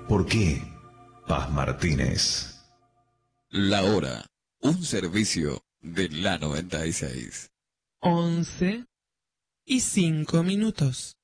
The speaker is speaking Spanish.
¿Por qué? Paz Martínez. La hora, un servicio de la 96. 11:05.